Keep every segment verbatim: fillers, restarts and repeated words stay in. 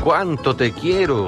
cuánto te quiero.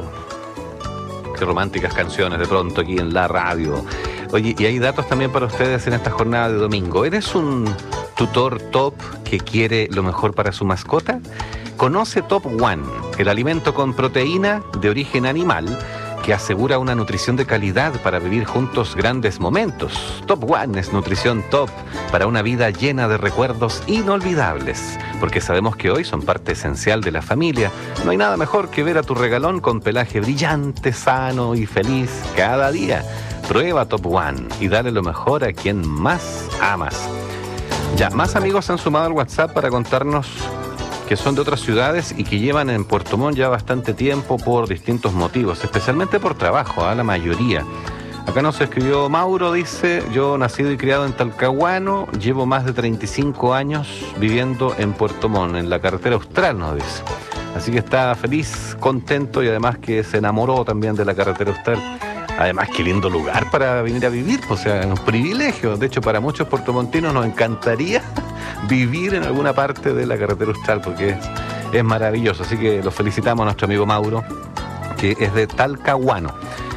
Qué románticas canciones de pronto aquí en la radio. Oye, y hay datos también para ustedes en esta jornada de domingo. ¿Eres un tutor top que quiere lo mejor para su mascota? Conoce Top One, el alimento con proteína de origen animal que asegura una nutrición de calidad para vivir juntos grandes momentos. Top One es nutrición top para una vida llena de recuerdos inolvidables, porque sabemos que hoy son parte esencial de la familia. No hay nada mejor que ver a tu regalón con pelaje brillante, sano y feliz cada día. Prueba Top One y dale lo mejor a quien más amas. Ya, más amigos se han sumado al WhatsApp para contarnos que son de otras ciudades y que llevan en Puerto Montt ya bastante tiempo por distintos motivos, especialmente por trabajo, a ¿eh? la mayoría. Acá nos escribió Mauro, dice: yo nacido y criado en Talcahuano, llevo más de treinta y cinco años viviendo en Puerto Montt, en la carretera austral, nos dice. Así que está feliz, contento y además que se enamoró también de la carretera austral. Además, qué lindo lugar para venir a vivir, o sea, es un privilegio. De hecho, para muchos puertomontinos nos encantaría vivir en alguna parte de la carretera austral porque es, es maravilloso. Así que lo felicitamos a nuestro amigo Mauro, que es de Talcahuano.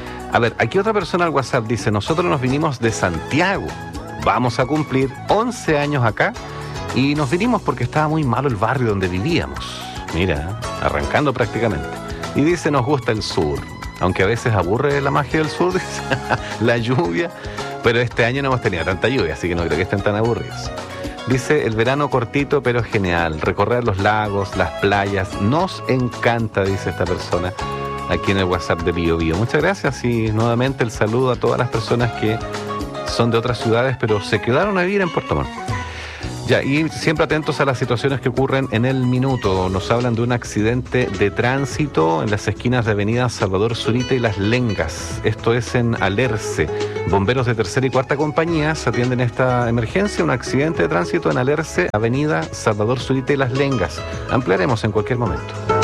A ver, aquí otra persona al WhatsApp dice: nosotros nos vinimos de Santiago, vamos a cumplir once años acá y nos vinimos porque estaba muy malo el barrio donde vivíamos. Mira, arrancando prácticamente. Y dice: nos gusta el sur, aunque a veces aburre la magia del sur, dice, la lluvia, pero este año no hemos tenido tanta lluvia, así que no creo que estén tan aburridos. Dice: el verano cortito pero genial, recorrer los lagos, las playas, nos encanta, dice esta persona aquí en el WhatsApp de Bio Bio. Muchas gracias y nuevamente el saludo a todas las personas que son de otras ciudades pero se quedaron a vivir en Puerto Montt. Ya, y siempre atentos a las situaciones que ocurren en el minuto. Nos hablan de un accidente de tránsito en las esquinas de Avenida Salvador Zurita y Las Lengas. Esto es en Alerce. Bomberos de tercera y cuarta compañías atienden esta emergencia, un accidente de tránsito en Alerce, Avenida Salvador Zurita y Las Lengas. Ampliaremos en cualquier momento.